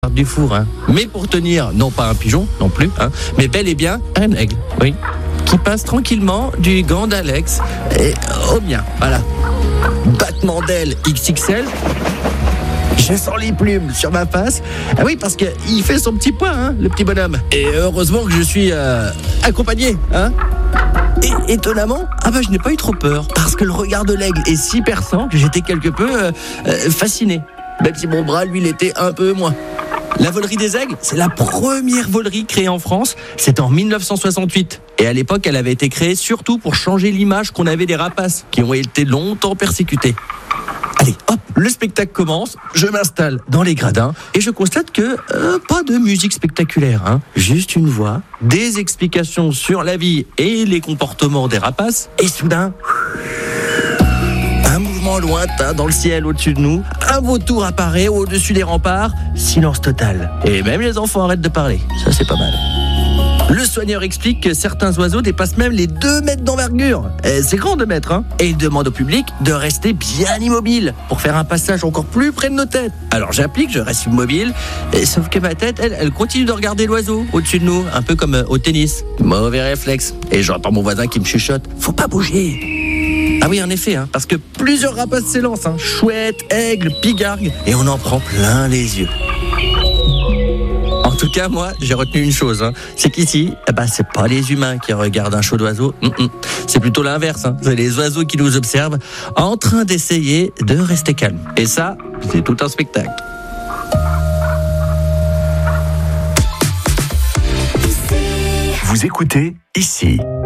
du four, hein. Mais pour tenir, non pas un pigeon, non plus, hein, mais bel et bien un aigle, oui, qui passe tranquillement du gant d'Alex et au mien, voilà. Battement d'aile XXL. Je sens les plumes sur ma face. Ah oui, parce qu'il fait son petit poids, hein, le petit bonhomme. Et heureusement que je suis accompagné, hein. Et étonnamment, je n'ai pas eu trop peur, parce que le regard de l'aigle est si perçant que j'étais quelque peu fasciné. Même si mon bras, lui, l'était un peu moins. La volerie des aigles, c'est la première volerie créée en France. C'est en 1968. Et à l'époque, elle avait été créée surtout pour changer l'image qu'on avait des rapaces, qui ont été longtemps persécutés. Allez, hop, le spectacle commence, je m'installe dans les gradins et je constate que pas de musique spectaculaire, hein. Juste une voix, des explications sur la vie et les comportements des rapaces, et soudain, un mouvement lointain dans le ciel au-dessus de nous, un vautour apparaît au-dessus des remparts, silence total. Et même les enfants arrêtent de parler, ça c'est pas mal. Le soigneur explique que certains oiseaux dépassent même les 2 mètres d'envergure. C'est grand 2 mètres, hein. Et il demande au public de rester bien immobile pour faire un passage encore plus près de nos têtes. Alors j'applique, je reste immobile, sauf que ma tête, elle continue de regarder l'oiseau au-dessus de nous, un peu comme au tennis. Mauvais réflexe. Et j'entends mon voisin qui me chuchote, faut pas bouger. Ah oui, en effet, hein, parce que plusieurs rapaces s'élancent, hein. Chouette, aigle, pigargue, et on en prend plein les yeux. En tout cas, moi, j'ai retenu une chose, hein. C'est qu'ici, c'est pas les humains qui regardent un show d'oiseaux. C'est plutôt l'inverse, hein. C'est les oiseaux qui nous observent en train d'essayer de rester calmes. Et ça, c'est tout un spectacle. Vous écoutez ici.